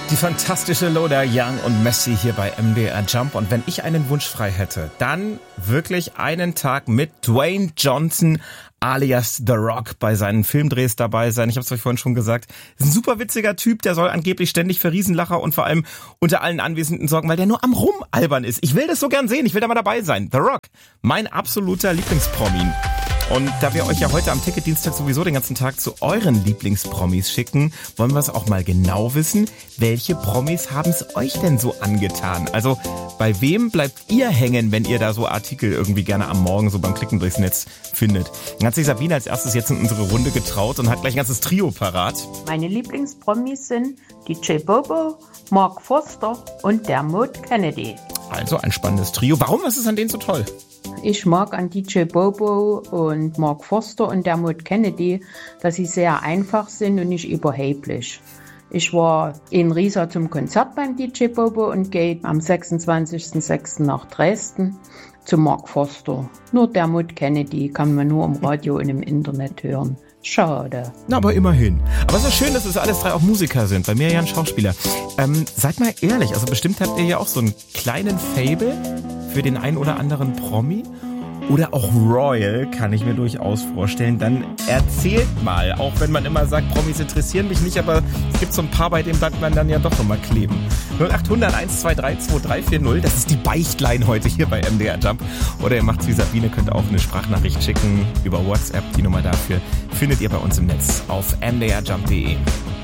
Die fantastische Lola Young und Messi hier bei MDR Jump. Und wenn ich einen Wunsch frei hätte, dann wirklich einen Tag mit Dwayne Johnson alias The Rock bei seinen Filmdrehs dabei sein. Ich habe es euch vorhin schon gesagt. Ist ein super witziger Typ, der soll angeblich ständig für Riesenlacher und vor allem unter allen Anwesenden sorgen, weil der nur am Rumalbern ist. Ich will das so gern sehen, ich will da mal dabei sein. The Rock, mein absoluter Lieblingspromi. Und da wir euch ja heute am Ticketdienstag sowieso den ganzen Tag zu euren Lieblingspromis schicken, wollen wir es auch mal genau wissen. Welche Promis haben es euch denn so angetan? Also bei wem bleibt ihr hängen, wenn ihr da so Artikel irgendwie gerne am Morgen so beim Klicken durchs Netz findet? Dann hat sich Sabine als erstes jetzt in unsere Runde getraut und hat gleich ein ganzes Trio parat. Meine Lieblingspromis sind DJ Bobo, Mark Forster und Dermot Kennedy. Also ein spannendes Trio. Warum ist es an denen so toll? Ich mag an DJ Bobo und Mark Forster und Dermot Kennedy, dass sie sehr einfach sind und nicht überheblich. Ich war in Riesa zum Konzert beim DJ Bobo und gehe am 26.06. nach Dresden zu Mark Forster. Nur Dermot Kennedy kann man nur im Radio und im Internet hören. Schade. Na, aber immerhin. Aber es ist schön, dass es alles drei auch Musiker sind. Bei mir ja ein Schauspieler. Seid mal ehrlich, also bestimmt habt ihr ja auch so einen kleinen Faible für den einen oder anderen Promi. Oder auch Royal, kann ich mir durchaus vorstellen. Dann erzählt mal, auch wenn man immer sagt, Promis interessieren mich nicht, aber es gibt so ein paar, bei denen bleibt man dann ja doch nochmal kleben. 0800 123 2340, das ist die Beichtlein heute hier bei MDR Jump. Oder ihr macht's wie Sabine, könnt auch eine Sprachnachricht schicken über WhatsApp. Die Nummer dafür findet ihr bei uns im Netz auf mdrjump.de.